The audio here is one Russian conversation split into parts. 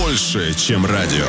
больше, чем радио.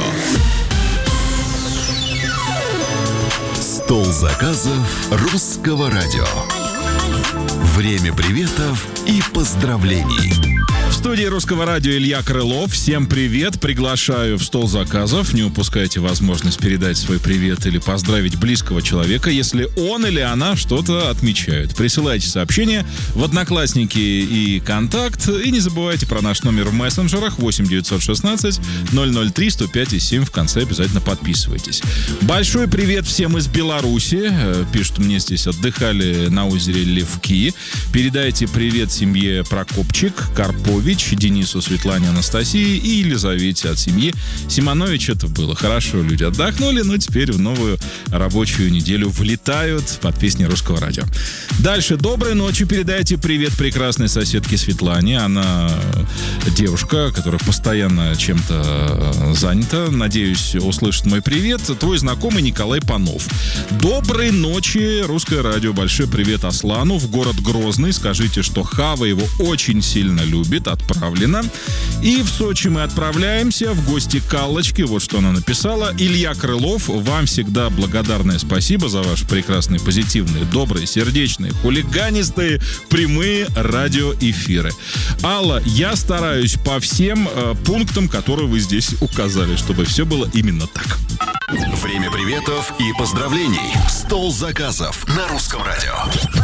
Стол заказов русского радио. Время приветов и поздравлений. В студии Русского радио Илья Крылов. Всем привет. Приглашаю в стол заказов. Не упускайте возможность передать свой привет или поздравить близкого человека, если он или она что-то отмечают. Присылайте сообщения в Одноклассники и Контакт. И не забывайте про наш номер в мессенджерах 8 916 003 105 и 7. В конце обязательно подписывайтесь. Большой привет всем из Беларуси. Пишут мне здесь, отдыхали на озере Левки. Передайте привет семье Прокопчик, Карпович, Денису, Светлане, Анастасии и Елизавете от семьи Симонович. Это было хорошо, люди отдохнули, но теперь в новую рабочую неделю влетают под песни Русского радио. Дальше. Доброй ночи. Передайте привет прекрасной соседке Светлане. Она девушка, которая постоянно чем-то занята. Надеюсь, услышит мой привет. Твой знакомый Николай Панов. Доброй ночи, Русское радио. Большой привет Аслану в город Грозный. Скажите, что Хава его очень сильно любит. Отправлено. И в Сочи мы отправляемся в гости к Аллочке. Вот что она написала. Илья Крылов, вам всегда благодарное спасибо за ваши прекрасные, позитивные, добрые, сердечные, хулиганистые, прямые радиоэфиры. Алла, я стараюсь по всем пунктам, которые вы здесь указали, чтобы все было именно так. Время приветов и поздравлений. Стол заказов на Русском радио.